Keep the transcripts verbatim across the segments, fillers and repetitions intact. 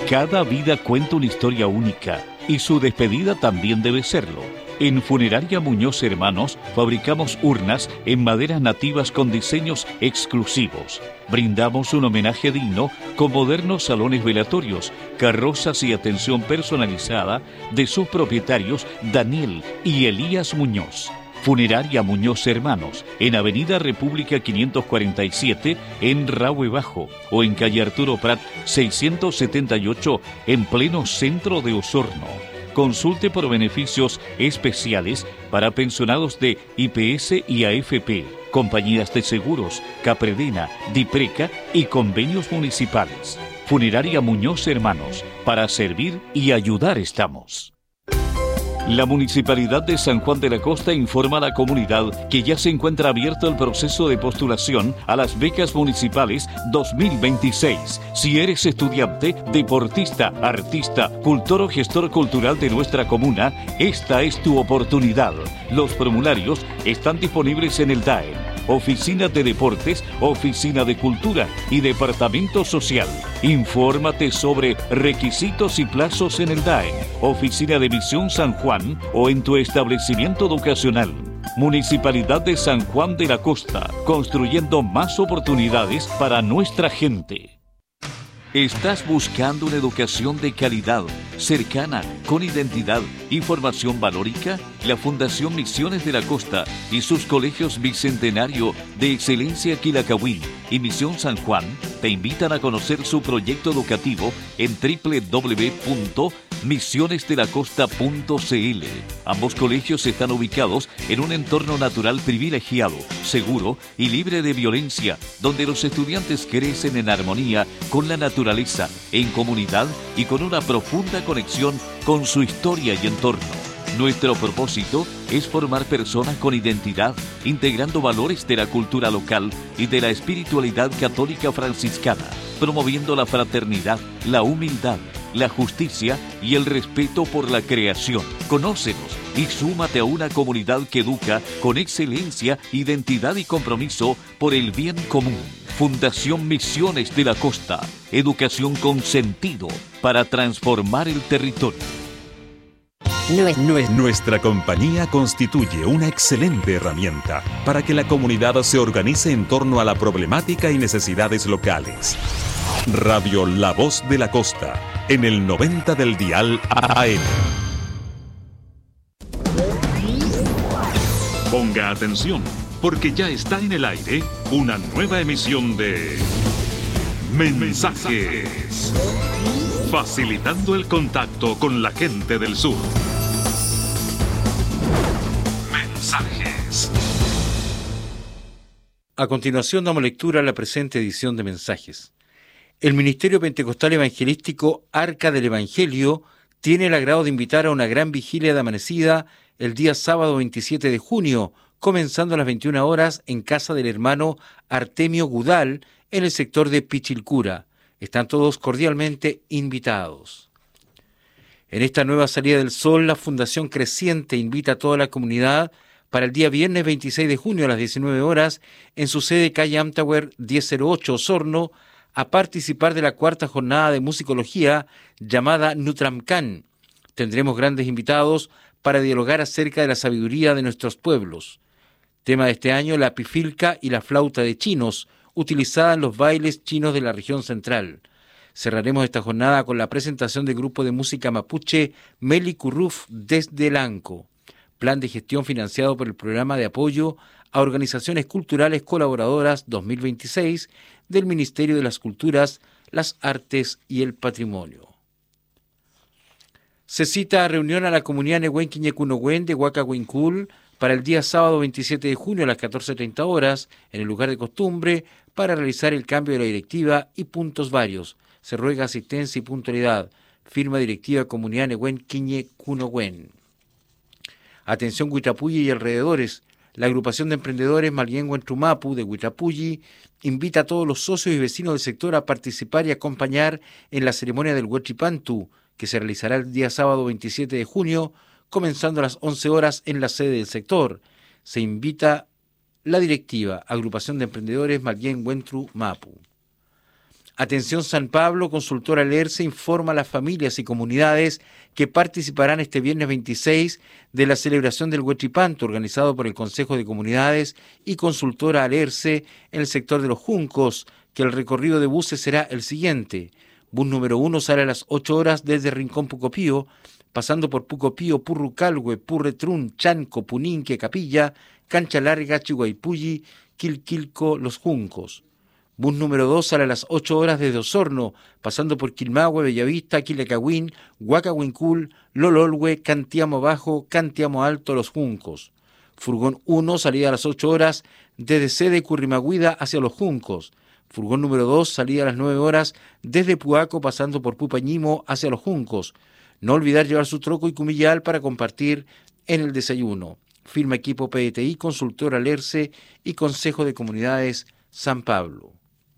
Cada vida cuenta una historia única y su despedida también debe serlo. En Funeraria Muñoz Hermanos fabricamos urnas en maderas nativas con diseños exclusivos. Brindamos un homenaje digno con modernos salones velatorios, carrozas y atención personalizada de sus propietarios Daniel y Elías Muñoz. Funeraria Muñoz Hermanos, en Avenida República quinientos cuarenta y siete, en Rahue Bajo, o en calle Arturo Prat seiscientos setenta y ocho, en pleno centro de Osorno. Consulte por beneficios especiales para pensionados de I P S y A F P, compañías de seguros, Capredena, Dipreca y convenios municipales. Funeraria Muñoz Hermanos, para servir y ayudar estamos. La Municipalidad de San Juan de la Costa informa a la comunidad que ya se encuentra abierto el proceso de postulación a las becas municipales dos mil veintiséis. Si eres estudiante, deportista, artista, cultor o gestor cultural de nuestra comuna, esta es tu oportunidad. Los formularios están disponibles en el D A E, Oficina de Deportes, Oficina de Cultura y Departamento Social. Infórmate sobre requisitos y plazos en el D A E, Oficina de Visión San Juan o en tu establecimiento educacional. Municipalidad de San Juan de la Costa, construyendo más oportunidades para nuestra gente. ¿Estás buscando una educación de calidad, cercana, con identidad y formación valórica? La Fundación Misiones de la Costa y sus colegios Bicentenario de Excelencia Quilacahuí y Misión San Juan te invitan a conocer su proyecto educativo en doble u doble u doble u punto misiones de la costa punto c l. Ambos colegios están ubicados en un entorno natural privilegiado, seguro y libre de violencia, donde los estudiantes crecen en armonía con la naturaleza, en comunidad y con una profunda conexión con su historia y entorno. Nuestro propósito es formar personas con identidad, integrando valores de la cultura local y de la espiritualidad católica franciscana, promoviendo la fraternidad, la humildad, la justicia y el respeto por la creación. Conócenos y súmate a una comunidad que educa con excelencia, identidad y compromiso por el bien común. Fundación Misiones de la Costa. Educación con sentido para transformar el territorio. Nuestra compañía constituye una excelente herramienta para que la comunidad se organice en torno a la problemática y necesidades locales. Radio La Voz de la Costa, en el noventa del dial A M. Ponga atención, porque ya está en el aire una nueva emisión de Mensajes, facilitando el contacto con la gente del sur. Mensajes. A continuación damos lectura a la presente edición de Mensajes. El Ministerio Pentecostal Evangelístico Arca del Evangelio tiene el agrado de invitar a una gran vigilia de amanecida el día sábado veintisiete de junio, comenzando a las veintiuna horas en casa del hermano Artemio Gudal, en el sector de Pichilcura. Están todos cordialmente invitados. En esta nueva salida del sol, la Fundación Creciente invita a toda la comunidad para el día viernes veintiséis de junio a las diecinueve horas en su sede calle Amtower mil ocho Osorno, a participar de la cuarta jornada de musicología llamada Nutramcan. Tendremos grandes invitados para dialogar acerca de la sabiduría de nuestros pueblos. Tema de este año, la pifilca y la flauta de chinos, utilizada en los bailes chinos de la región central. Cerraremos esta jornada con la presentación del grupo de música mapuche Meli Curruf desde Lanco. Plan de gestión financiado por el Programa de Apoyo a Organizaciones Culturales Colaboradoras dos mil veintiséis del Ministerio de las Culturas, las Artes y el Patrimonio. Se cita a reunión a la comunidad Nehuenquiñecunogüen de Huacahuincul para el día sábado veintisiete de junio a las catorce treinta horas en el lugar de costumbre para realizar el cambio de la directiva y puntos varios. Se ruega asistencia y puntualidad. Firma directiva Comunidad Nehuenquiñecunogüen. Atención Huitrapulli y alrededores. La agrupación de emprendedores Maliengüen Trumapu de Huitrapulli invita a todos los socios y vecinos del sector a participar y acompañar en la ceremonia del Huachipantu, que se realizará el día sábado veintisiete de junio, comenzando a las once horas en la sede del sector. Se invita la directiva, agrupación de emprendedores Maliengüen Trumapu. Atención San Pablo, consultora Lerce informa a las familias y comunidades que participarán este viernes veintiséis de la celebración del Huetripanto, organizado por el Consejo de Comunidades y consultora Lerce en el sector de Los Juncos, que el recorrido de buses será el siguiente. Bus número uno sale a las ocho horas desde Rincón Pucopío, pasando por Pucopío, Purrucalhue, Purretrún, Chanco, Puninque, Capilla, Cancha Larga, Chihuaypulli, Quilquilco, Los Juncos. Bus número dos sale a las ocho horas desde Osorno, pasando por Quilmahue, Bellavista, Quilecagüín, Huacahuincul, Lololhue, Cantiamo Bajo, Cantiamo Alto, Los Juncos. Furgón uno salida a las ocho horas desde Sede Currimagüida hacia Los Juncos. Furgón número dos salida a las nueve horas desde Puaco, pasando por Pupañimo hacia Los Juncos. No olvidar llevar su troco y cumillal para compartir en el desayuno. Firma equipo P D T I, consultora Lerce y Consejo de Comunidades San Pablo.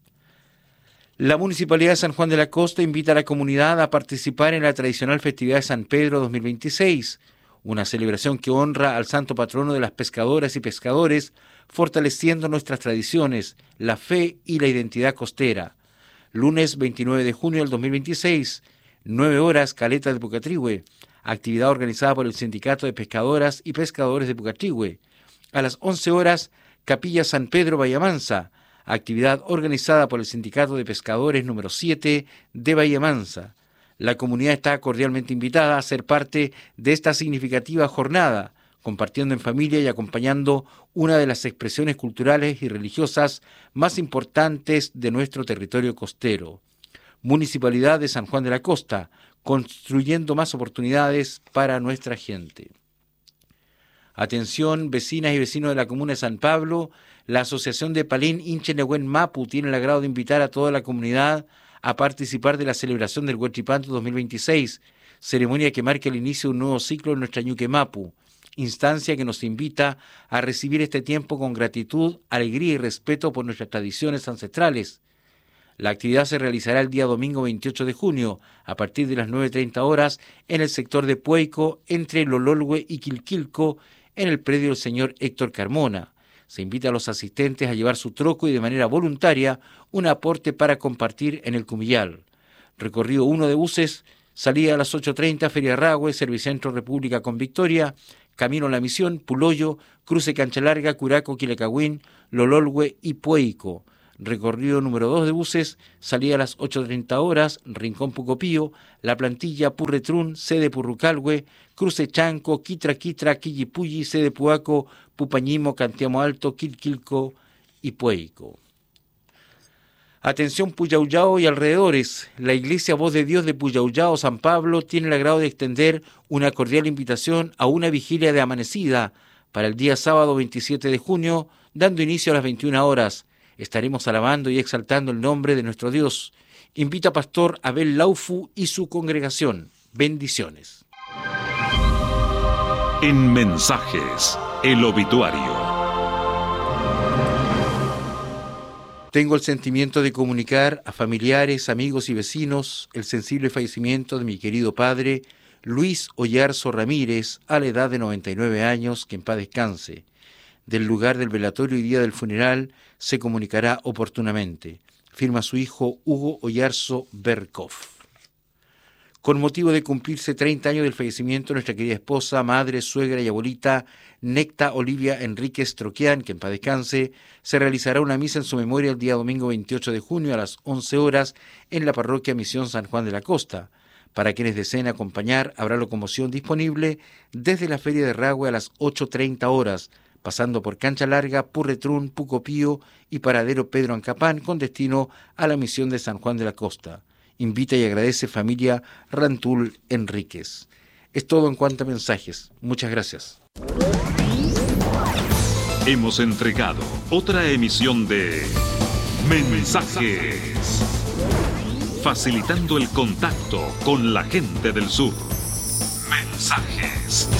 La Municipalidad de San Juan de la Costa invita a la comunidad a participar en la tradicional festividad de San Pedro dos mil veintiséis, una celebración que honra al santo patrono de las pescadoras y pescadores, fortaleciendo nuestras tradiciones, la fe y la identidad costera. Lunes veintinueve de junio del dos mil veintiséis, nueve horas, Caleta de Pucatrihue, actividad organizada por el Sindicato de Pescadoras y Pescadores de Pucatrihue. A las once horas, Capilla San Pedro Bayamansa, actividad organizada por el Sindicato de Pescadores número siete de Bayamansa. La comunidad está cordialmente invitada a ser parte de esta significativa jornada, compartiendo en familia y acompañando una de las expresiones culturales y religiosas más importantes de nuestro territorio costero. Municipalidad de San Juan de la Costa, construyendo más oportunidades para nuestra gente. Atención, vecinas y vecinos de la comuna de San Pablo, la Asociación de Palín Inchenehuen Mapu tiene el agrado de invitar a toda la comunidad a participar de la celebración del Huetripanto dos mil veintiséis, ceremonia que marca el inicio de un nuevo ciclo en nuestra Ñuque Mapu, instancia que nos invita a recibir este tiempo con gratitud, alegría y respeto por nuestras tradiciones ancestrales. La actividad se realizará el día domingo veintiocho de junio, a partir de las nueve treinta horas, en el sector de Pueico, entre Lololhue y Quilquilco, en el predio del señor Héctor Carmona. Se invita a los asistentes a llevar su troco y de manera voluntaria un aporte para compartir en el Cumillal. Recorrido uno de buses, salida a las ocho treinta, Feria Rahue, Servicentro República con Victoria, Camino a la Misión, Puloyo, Cruce Cancha Larga, Curaco, Quilecagüín, Lololhue y Pueico. Recorrido número dos de buses, salida a las ocho treinta horas, Rincón Pucopío, La Plantilla, Purretrún, Sede Purrucalhue, Cruce Chanco, Quitra Quitra, Quillipulli, Sede Puaco, Pupañimo, Cantiamo Alto, Quilquilco y Pueico. Atención Puyauyao y alrededores, la Iglesia Voz de Dios de Puyauyao San Pablo tiene el agrado de extender una cordial invitación a una vigilia de amanecida para el día sábado veintisiete de junio, dando inicio a las veintiuna horas. Estaremos alabando y exaltando el nombre de nuestro Dios. Invita Pastor Abel Laufu y su congregación. Bendiciones. En Mensajes, el obituario. Tengo el sentimiento de comunicar a familiares, amigos y vecinos el sensible fallecimiento de mi querido padre, Luis Oyarzo Ramírez, a la edad de noventa y nueve años, que en paz descanse. Del lugar del velatorio y día del funeral se comunicará oportunamente. Firma su hijo Hugo Oyarzo Berkov. Con motivo de cumplirse treinta años del fallecimiento de nuestra querida esposa, madre, suegra y abuelita Necta Olivia Enríquez Troquián, que en paz descanse, se realizará una misa en su memoria el día domingo veintiocho de junio a las once horas en la parroquia Misión San Juan de la Costa. Para quienes deseen acompañar, habrá locomoción disponible desde la Feria de Rahue a las ocho treinta horas, pasando por Cancha Larga, Purretrún, Pucopío y Paradero Pedro Ancapán, con destino a la Misión de San Juan de la Costa. Invita y agradece familia Rantul Enríquez. Es todo en cuanto a mensajes. Muchas gracias. Hemos entregado otra emisión de Mensajes, facilitando el contacto con la gente del sur. Mensajes.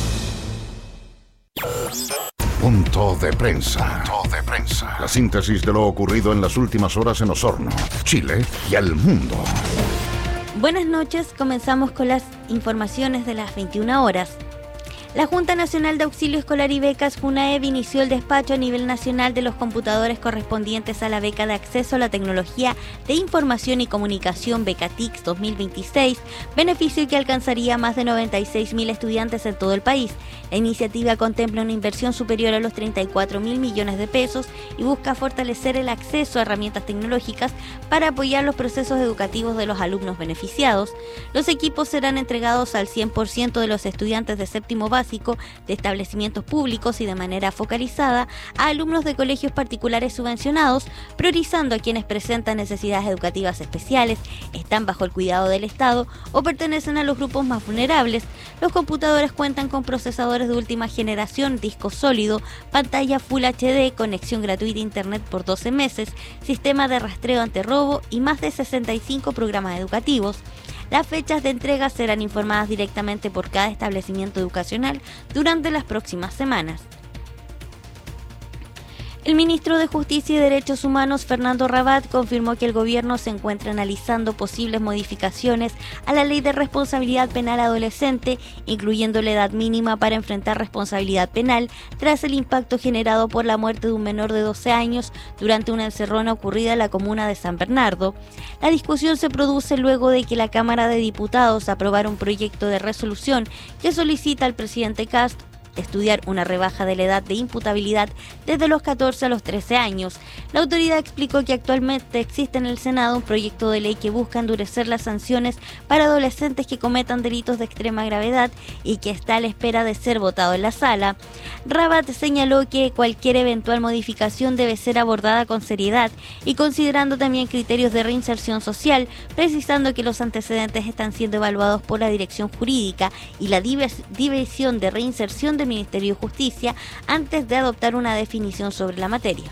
Punto de prensa. Punto de prensa. La síntesis de lo ocurrido en las últimas horas en Osorno, Chile y al mundo. Buenas noches, comenzamos con las informaciones de las veintiuna horas. La Junta Nacional de Auxilio Escolar y Becas, JUNAEB, inició el despacho a nivel nacional de los computadores correspondientes a la beca de acceso a la tecnología de información y comunicación BECATIX dos mil veintiséis, beneficio que alcanzaría a más de noventa y seis mil estudiantes en todo el país. La iniciativa contempla una inversión superior a los treinta y cuatro mil millones de pesos y busca fortalecer el acceso a herramientas tecnológicas para apoyar los procesos educativos de los alumnos beneficiados. Los equipos serán entregados al cien por ciento de los estudiantes de séptimo básico de establecimientos públicos y de manera focalizada a alumnos de colegios particulares subvencionados, priorizando a quienes presentan necesidades educativas especiales, están bajo el cuidado del Estado o pertenecen a los grupos más vulnerables. Los computadores cuentan con procesadores de última generación, disco sólido, pantalla Full H D, conexión gratuita a Internet por doce meses, sistema de rastreo antirrobo y más de sesenta y cinco programas educativos. Las fechas de entrega serán informadas directamente por cada establecimiento educacional durante las próximas semanas. El ministro de Justicia y Derechos Humanos, Fernando Rabat, confirmó que el gobierno se encuentra analizando posibles modificaciones a la Ley de Responsabilidad Penal Adolescente, incluyendo la edad mínima para enfrentar responsabilidad penal tras el impacto generado por la muerte de un menor de doce años durante una encerrona ocurrida en la comuna de San Bernardo. La discusión se produce luego de que la Cámara de Diputados aprobara un proyecto de resolución que solicita al presidente Kast estudiar una rebaja de la edad de imputabilidad desde los catorce a los trece años. La autoridad explicó que actualmente existe en el Senado un proyecto de ley que busca endurecer las sanciones para adolescentes que cometan delitos de extrema gravedad y que está a la espera de ser votado en la sala. Rabat señaló que cualquier eventual modificación debe ser abordada con seriedad y considerando también criterios de reinserción social, precisando que los antecedentes están siendo evaluados por la Dirección Jurídica y la División de Reinserción del Ministerio de Justicia antes de adoptar una definición sobre la materia.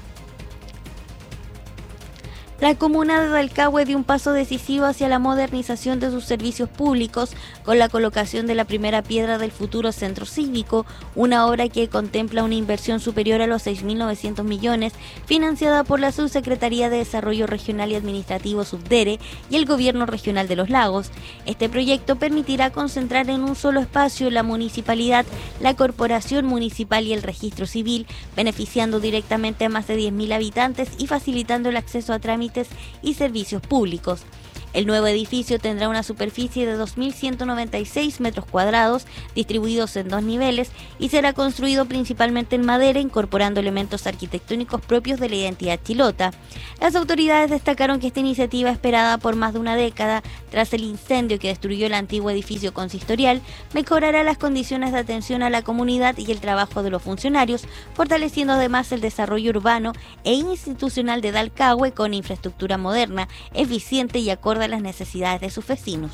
La comuna de Dalcahue dio un paso decisivo hacia la modernización de sus servicios públicos con la colocación de la primera piedra del futuro centro cívico, una obra que contempla una inversión superior a los seis mil novecientos millones, financiada por la Subsecretaría de Desarrollo Regional y Administrativo Subdere y el Gobierno Regional de los Lagos. Este proyecto permitirá concentrar en un solo espacio la municipalidad, la corporación municipal y el registro civil, beneficiando directamente a más de diez mil habitantes y facilitando el acceso a trámites y servicios públicos. El nuevo edificio tendrá una superficie de dos mil ciento noventa y seis metros cuadrados, distribuidos en dos niveles, y será construido principalmente en madera, incorporando elementos arquitectónicos propios de la identidad chilota. Las autoridades destacaron que esta iniciativa, esperada por más de una década tras el incendio que destruyó el antiguo edificio consistorial, mejorará las condiciones de atención a la comunidad y el trabajo de los funcionarios, fortaleciendo además el desarrollo urbano e institucional de Dalcahue con infraestructura moderna, eficiente y acorde a las necesidades de sus vecinos.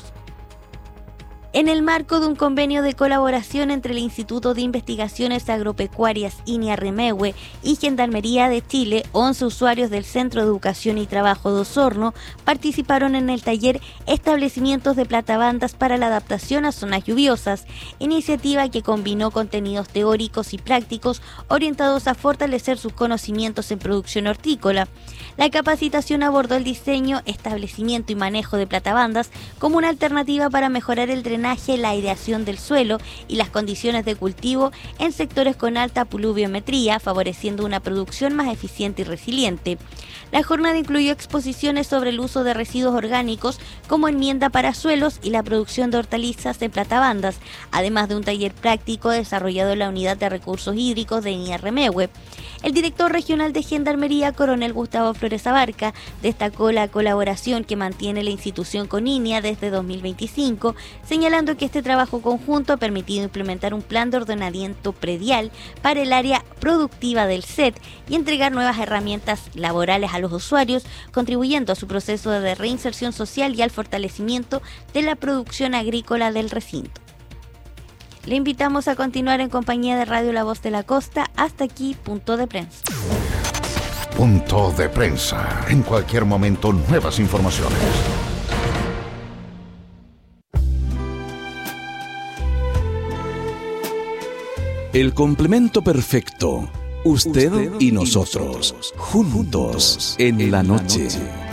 En el marco de un convenio de colaboración entre el Instituto de Investigaciones Agropecuarias INIA-REMEHUE y Gendarmería de Chile, once usuarios del Centro de Educación y Trabajo de Osorno participaron en el taller Establecimientos de Platabandas para la Adaptación a Zonas Lluviosas, iniciativa que combinó contenidos teóricos y prácticos orientados a fortalecer sus conocimientos en producción hortícola. La capacitación abordó el diseño, establecimiento y manejo de platabandas como una alternativa para mejorar el drenaje, la aireación del suelo y las condiciones de cultivo en sectores con alta pluviometría, favoreciendo una producción más eficiente y resiliente. La jornada incluyó exposiciones sobre el uso de residuos orgánicos como enmienda para suelos y la producción de hortalizas en platabandas, además de un taller práctico desarrollado en la Unidad de Recursos Hídricos de INIA-REMEHUE. El director regional de Gendarmería, coronel Gustavo Flores Abarca, destacó la colaboración que mantiene la institución con INIA desde dos mil veinticinco, señalando que este trabajo conjunto ha permitido implementar un plan de ordenamiento predial para el área productiva del S E T y entregar nuevas herramientas laborales a los usuarios, contribuyendo a su proceso de reinserción social y al fortalecimiento de la producción agrícola del recinto. Le invitamos a continuar en compañía de Radio La Voz de la Costa. Hasta aquí, Punto de Prensa. Punto de Prensa. En cualquier momento, nuevas informaciones. El complemento perfecto. Usted, Usted y nosotros, y nosotros juntos en la noche.